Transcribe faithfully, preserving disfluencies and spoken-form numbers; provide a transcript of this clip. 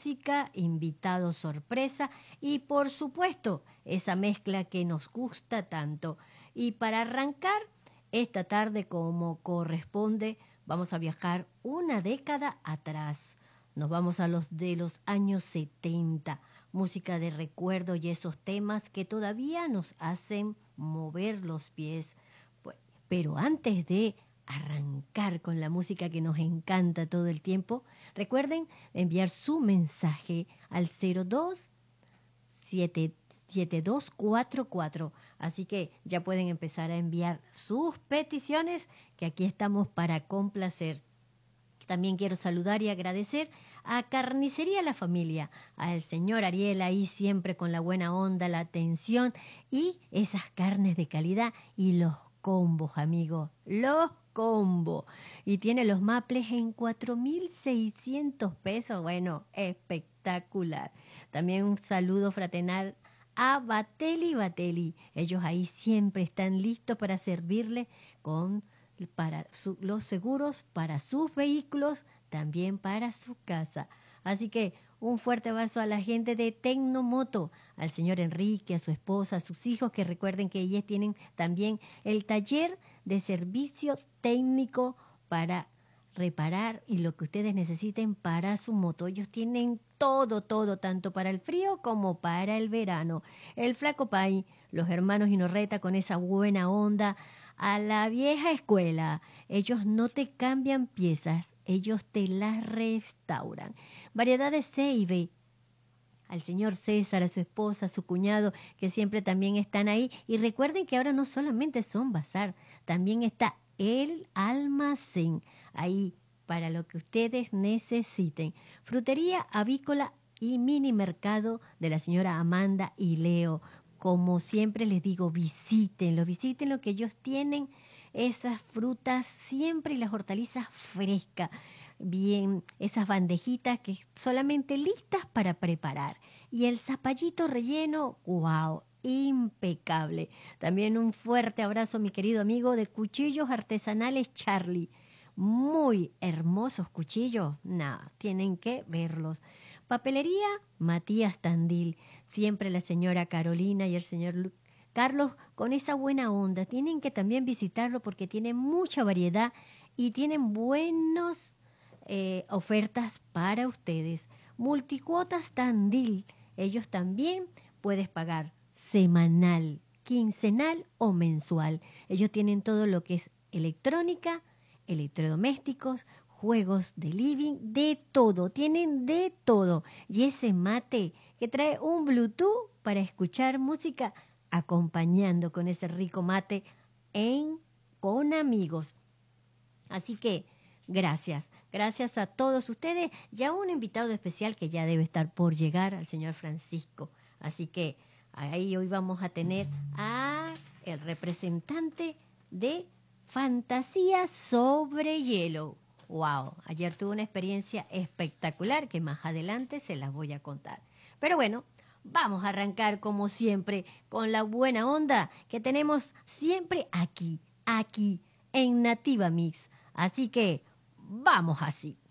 música, invitados sorpresa y por supuesto esa mezcla que nos gusta tanto. Y para arrancar esta tarde como corresponde, vamos a viajar una década atrás. Nos vamos a los de los años setenta, música de recuerdo y esos temas que todavía nos hacen mover los pies. Pero antes de arrancar con la música que nos encanta todo el tiempo, recuerden enviar su mensaje al cero dos siete dos cuatro cuatro. Así que ya pueden empezar a enviar sus peticiones, que aquí estamos para complacer. También quiero saludar y agradecer a Carnicería La Familia, al señor Ariel ahí siempre con la buena onda, la atención y esas carnes de calidad y los combos, amigos, los combos. Y tiene los maples en cuatro mil seiscientos pesos, bueno, espectacular. También un saludo fraternal a Batelli Batelli. Ellos ahí siempre están listos para servirle con para su, los seguros para sus vehículos, también para su casa. Así que un fuerte abrazo a la gente de Tecnomoto, al señor Enrique, a su esposa, a sus hijos, que recuerden que ellos tienen también el taller de servicio técnico para reparar y lo que ustedes necesiten para su moto. Ellos tienen todo, todo, tanto para el frío como para el verano. El Flaco Pai, los hermanos Inorreta con esa buena onda, a la vieja escuela. Ellos no te cambian piezas, ellos te las restauran. Variedades Seibe, al señor César, a su esposa, a su cuñado, que siempre también están ahí. Y recuerden que ahora no solamente son bazar, también está el almacén ahí para lo que ustedes necesiten. Frutería avícola y mini mercado de la señora Amanda y Leo. Como siempre les digo, visítenlo, visiten lo que ellos tienen, esas frutas siempre y las hortalizas frescas, bien, esas bandejitas que solamente listas para preparar. Y el zapallito relleno, wow, impecable. También un fuerte abrazo, mi querido amigo de Cuchillos Artesanales Charlie. Muy hermosos cuchillos, nada, tienen que verlos. Papelería Matías Tandil, siempre la señora Carolina y el señor Lu Carlos con esa buena onda. Tienen que también visitarlo porque tienen mucha variedad y tienen buenas eh, ofertas para ustedes. Multicuotas Tandil, ellos también puedes pagar semanal, quincenal o mensual. Ellos tienen todo lo que es electrónica, electrodomésticos, juegos de living, de todo, tienen de todo. Y ese mate que trae un Bluetooth para escuchar música acompañando con ese rico mate en con amigos. Así que gracias, gracias a todos ustedes y a un invitado especial que ya debe estar por llegar, al señor Francisco. Así que ahí hoy vamos a tener a el representante de Fantasía sobre Hielo. Wow, ayer tuve una experiencia espectacular que más adelante se las voy a contar. Pero bueno, vamos a arrancar como siempre con la buena onda que tenemos siempre aquí, aquí en Nativa Mix. Así que vamos así.